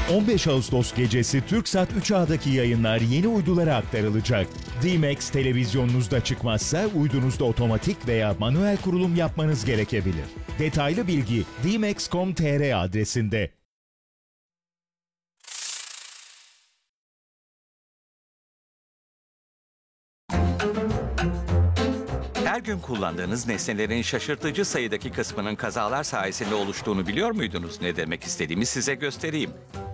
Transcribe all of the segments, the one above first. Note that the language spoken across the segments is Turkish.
15 Ağustos gecesi TürkSat 3A'daki yayınlar yeni uydulara aktarılacak. D-Max televizyonunuzda çıkmazsa uydunuzda otomatik veya manuel kurulum yapmanız gerekebilir. Detaylı bilgi dmax.com.tr adresinde. Her gün kullandığınız nesnelerin şaşırtıcı sayıdaki kısmının kazalar sayesinde oluştuğunu biliyor muydunuz? Ne demek istediğimi size göstereyim.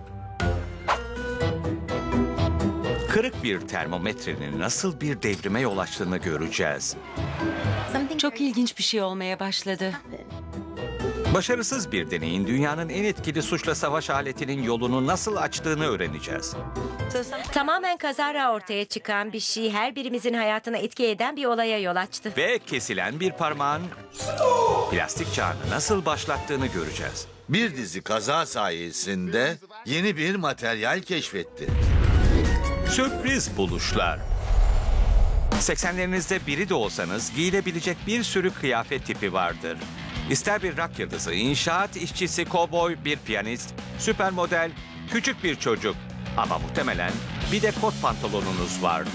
Kırık bir termometrenin nasıl bir devrime yol açtığını göreceğiz. Çok ilginç bir şey olmaya başladı. Başarısız bir deneyin dünyanın en etkili suçla savaş aletinin yolunu nasıl açtığını öğreneceğiz. Tamamen kazara ortaya çıkan bir şey her birimizin hayatına etki eden bir olaya yol açtı. Ve kesilen bir parmağın plastik çağını nasıl başlattığını göreceğiz. Bir dizi kaza sayesinde yeni bir materyal keşfetti. Sürpriz buluşlar. 80'lerinizde biri de olsanız giyilebilecek bir sürü kıyafet tipi vardır. İster bir rock yıldızı, inşaat işçisi, kovboy, bir piyanist, süper model, küçük bir çocuk. Ama muhtemelen bir de kot pantolonunuz vardır.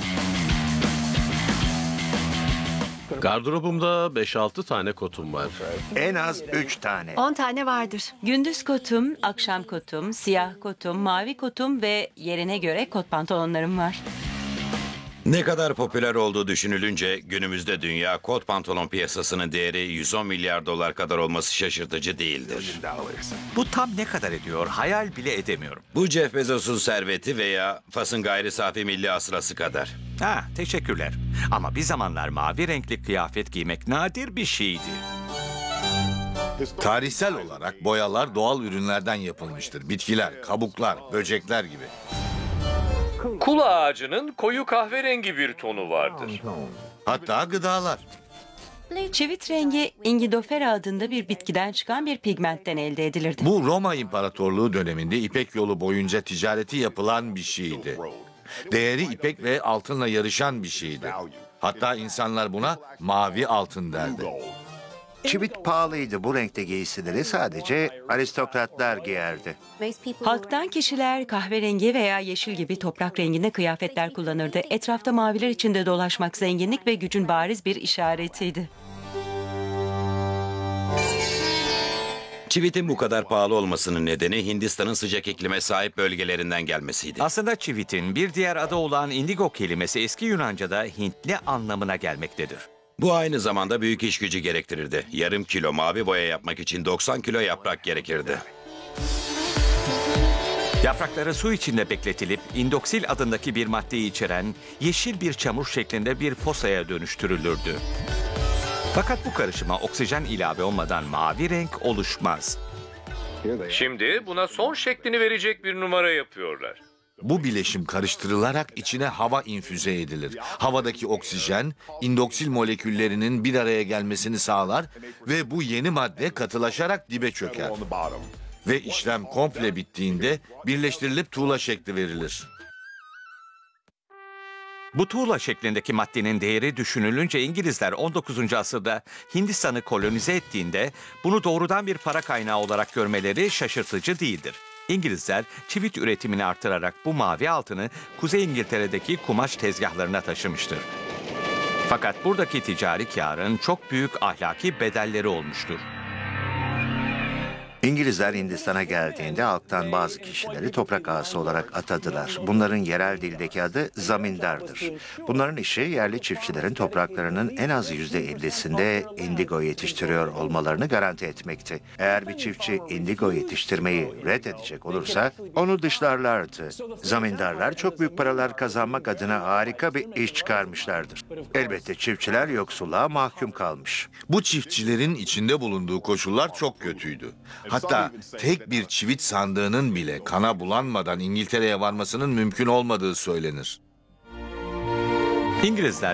Gardırobumda 5-6 tane kotum var. En az 3 tane. 10 tane vardır. Gündüz kotum, akşam kotum, siyah kotum, mavi kotum ve yerine göre kot pantolonlarım var. Ne kadar popüler olduğu düşünülünce günümüzde dünya kot pantolon piyasasının değeri 110 milyar dolar kadar olması şaşırtıcı değildir. Bu tam ne kadar ediyor hayal bile edemiyorum. Bu Jeff Bezos'un serveti veya Fas'ın gayri safi milli hasılası kadar. Teşekkürler. Ama bir zamanlar mavi renkli kıyafet giymek nadir bir şeydi. Tarihsel olarak boyalar doğal ürünlerden yapılmıştır. Bitkiler, kabuklar, böcekler gibi. Kul ağacının koyu kahverengi bir tonu vardır. Hatta gıdalar. Çivit rengi Ingidofera adında bir bitkiden çıkan bir pigmentten elde edilirdi. Bu Roma İmparatorluğu döneminde İpek yolu boyunca ticareti yapılan bir şeydi. Değeri ipek ve altınla yarışan bir şeydi. Hatta insanlar buna mavi altın derdi. Çivit pahalıydı. Bu renkte giysileri sadece aristokratlar giyerdi. Halktan kişiler kahverengi veya yeşil gibi toprak renginde kıyafetler kullanırdı. Etrafta maviler içinde dolaşmak zenginlik ve gücün bariz bir işaretiydi. Çivitin bu kadar pahalı olmasının nedeni Hindistan'ın sıcak iklime sahip bölgelerinden gelmesiydi. Aslında çivitin bir diğer adı olan indigo kelimesi eski Yunanca'da Hintli anlamına gelmektedir. Bu aynı zamanda büyük iş gücü gerektirirdi. Yarım kilo mavi boya yapmak için 90 kilo yaprak gerekirdi. Yaprakları su içinde bekletilip indoksil adındaki bir maddeyi içeren yeşil bir çamur şeklinde bir fosaya dönüştürülürdü. Fakat bu karışıma oksijen ilave olmadan mavi renk oluşmaz. Şimdi buna son şeklini verecek bir numara yapıyorlar. Bu bileşim karıştırılarak içine hava infüze edilir. Havadaki oksijen, indoksil moleküllerinin bir araya gelmesini sağlar ve bu yeni madde katılaşarak dibe çöker. Ve işlem komple bittiğinde birleştirilip tuğla şekli verilir. Bu tuğla şeklindeki maddenin değeri düşünülünce İngilizler 19. asırda Hindistan'ı kolonize ettiğinde bunu doğrudan bir para kaynağı olarak görmeleri şaşırtıcı değildir. İngilizler çivit üretimini artırarak bu mavi altını Kuzey İngiltere'deki kumaş tezgahlarına taşımıştır. Fakat buradaki ticari kârın çok büyük ahlaki bedelleri olmuştur. İngilizler Hindistan'a geldiğinde halktan bazı kişileri toprak ağası olarak atadılar. Bunların yerel dildeki adı zamindardır. Bunların işi yerli çiftçilerin topraklarının en az %50'sinde indigo yetiştiriyor olmalarını garanti etmekti. Eğer bir çiftçi indigo yetiştirmeyi reddedecek olursa onu dışlarlardı. Zamindarlar çok büyük paralar kazanmak adına harika bir iş çıkarmışlardır. Elbette çiftçiler yoksulluğa mahkum kalmış. Bu çiftçilerin içinde bulunduğu koşullar çok kötüydü. Hatta tek bir çivit sandığının bile kana bulanmadan İngiltere'ye varmasının mümkün olmadığı söylenir. İngilizler